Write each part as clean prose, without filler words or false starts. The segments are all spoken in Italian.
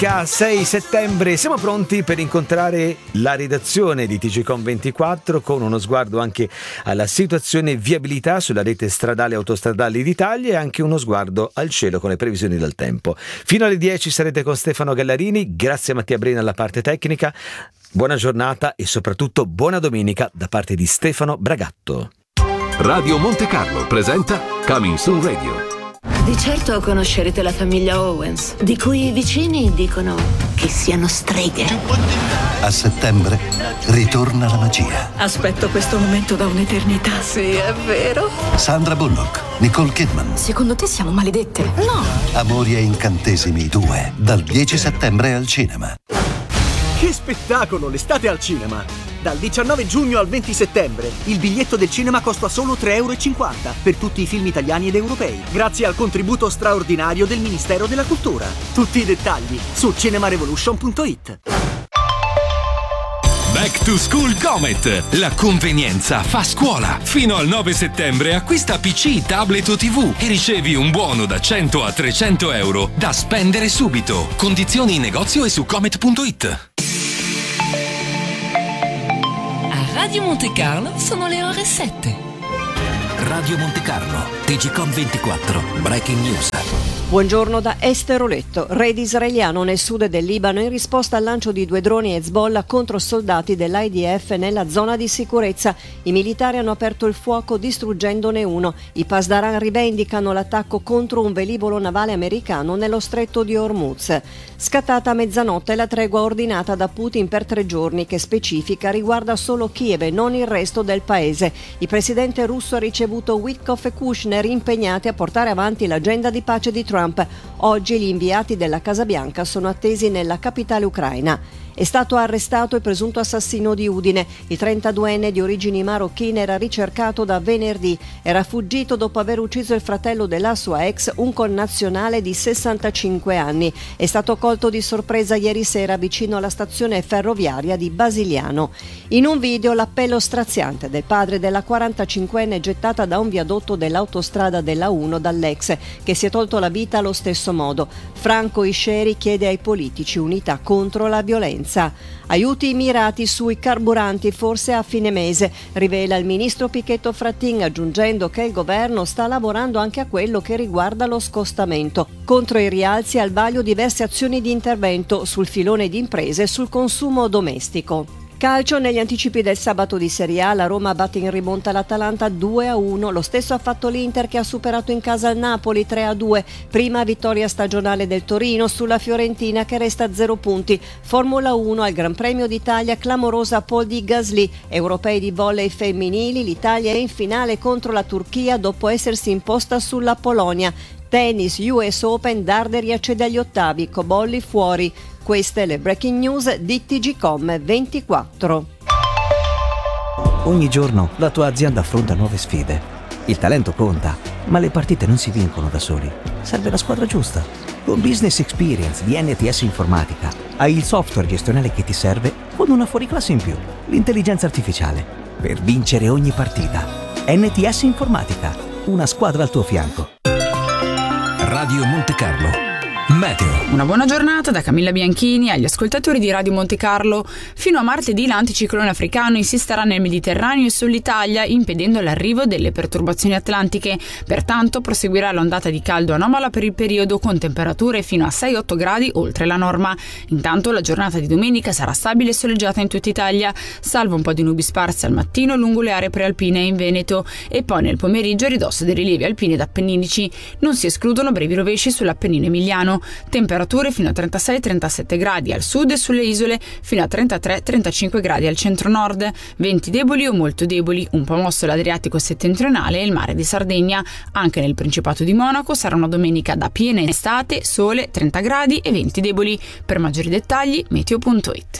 domenica 6 settembre siamo pronti per incontrare la redazione di TGcom24 con uno sguardo anche alla situazione viabilità sulla rete stradale e autostradale d'Italia e anche uno sguardo al cielo con le previsioni del tempo. Fino alle 10 sarete con Stefano Gallarini, grazie a Mattia Brena alla parte tecnica. Buona giornata e soprattutto buona domenica da parte di Stefano Bragatto. Radio Monte Carlo presenta Coming Soon Radio. Di certo conoscerete la famiglia Owens, di cui i vicini dicono che siano streghe. A settembre ritorna la magia. Aspetto questo momento da un'eternità. Sì, è vero. Sandra Bullock, Nicole Kidman. Secondo te siamo maledette? No. Amori e incantesimi 2, dal 10 settembre al cinema. Che spettacolo, l'estate al cinema! Dal 19 giugno al 20 settembre il biglietto del cinema costa solo €3,50 per tutti i film italiani ed europei, grazie al contributo straordinario del Ministero della Cultura. Tutti i dettagli su cinemarevolution.it. Back to School Comet! La convenienza fa scuola! Fino al 9 settembre acquista PC, tablet o TV e ricevi un buono da 100 a 300 euro da spendere subito. Condizioni in negozio e su comet.it. A Radio Monte Carlo sono le ore 7. Radio Monte Carlo, TGcom24, Breaking News. Buongiorno da Esteroletto. Raid israeliano nel sud del Libano in risposta al lancio di 2 droni Hezbollah contro soldati dell'IDF nella zona di sicurezza. I militari hanno aperto il fuoco distruggendone uno. I Pasdaran rivendicano l'attacco contro un velivolo navale americano nello stretto di Hormuz. Scattata a mezzanotte la tregua ordinata da Putin per 3 giorni, che specifica riguarda solo Kiev e non il resto del paese. Il presidente russo ha ricevuto Witkoff e Kushner impegnati a portare avanti l'agenda di pace di Trump. Oggi gli inviati della Casa Bianca sono attesi nella capitale ucraina. È stato arrestato il presunto assassino di Udine. Il 32enne di origini marocchine era ricercato da venerdì. Era fuggito dopo aver ucciso il fratello della sua ex, un connazionale di 65 anni. È stato colto di sorpresa ieri sera vicino alla stazione ferroviaria di Basiliano. In un video l'appello straziante del padre della 45enne gettata da un viadotto dell'autostrada della 1 dall'ex, che si è tolto la vita allo stesso modo. Franco Isceri chiede ai politici unità contro la violenza. Aiuti mirati sui carburanti forse a fine mese, rivela il ministro Pichetto Fratin, aggiungendo che il governo sta lavorando anche a quello che riguarda lo scostamento. Contro i rialzi al vaglio diverse azioni di intervento sul filone di imprese e sul consumo domestico. Calcio, negli anticipi del sabato di Serie A, la Roma batte in rimonta l'Atalanta 2-1, lo stesso ha fatto l'Inter che ha superato in casa il Napoli 3-2, prima vittoria stagionale del Torino sulla Fiorentina che resta a 0 punti, Formula 1 al Gran Premio d'Italia, clamorosa pole di Gasly, europei di volley femminili, l'Italia è in finale contro la Turchia dopo essersi imposta sulla Polonia. Tennis, US Open, Darderi accede agli ottavi, Cobolli fuori. Queste le breaking news di TGcom24. Ogni giorno la tua azienda affronta nuove sfide. Il talento conta, ma le partite non si vincono da soli. Serve la squadra giusta. Con Business Experience di NTS Informatica hai il software gestionale che ti serve con una fuoriclasse in più, l'intelligenza artificiale, per vincere ogni partita. NTS Informatica, una squadra al tuo fianco. Radio Monte Carlo. Meteo. Una buona giornata da Camilla Bianchini agli ascoltatori di Radio Monte Carlo. Fino a martedì l'anticiclone africano insisterà nel Mediterraneo e sull'Italia, impedendo l'arrivo delle perturbazioni atlantiche. Pertanto proseguirà l'ondata di caldo anomala per il periodo, con temperature fino a 6-8 gradi oltre la norma. Intanto la giornata di domenica sarà stabile e soleggiata in tutta Italia, salvo un po' di nubi sparse al mattino lungo le aree prealpine e in Veneto, e poi nel pomeriggio a ridosso dei rilievi alpini ed appenninici. Non si escludono brevi rovesci sull'Appennino emiliano. Temperature fino a 36-37 gradi al sud e sulle isole, fino a 33-35 gradi al centro-nord. Venti deboli o molto deboli, un po' mosso l'Adriatico settentrionale e il mare di Sardegna. Anche nel Principato di Monaco sarà una domenica da piena estate, sole, 30 gradi e venti deboli. Per maggiori dettagli meteo.it.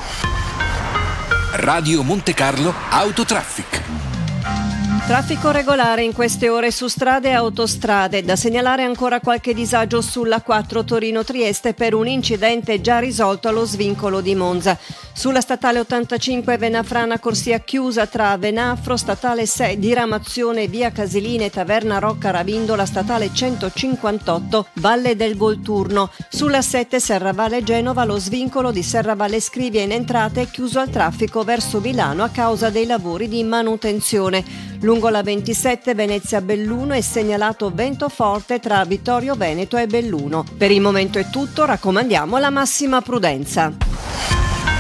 Radio Monte Carlo Autotraffic. Traffico regolare in queste ore su strade e autostrade. Da segnalare ancora qualche disagio sulla 4 Torino-Trieste per un incidente già risolto allo svincolo di Monza. Sulla statale 85 Venafrana corsia chiusa tra Venafro, statale 6 diramazione via Casilina e Taverna Rocca Ravindola, statale 158 Valle del Volturno. Sulla 7 Serravalle Genova lo svincolo di Serravalle Scrivia in entrata è chiuso al traffico verso Milano a causa dei lavori di manutenzione. Lungo la 27 Venezia Belluno è segnalato vento forte tra Vittorio Veneto e Belluno. Per il momento è tutto, raccomandiamo la massima prudenza.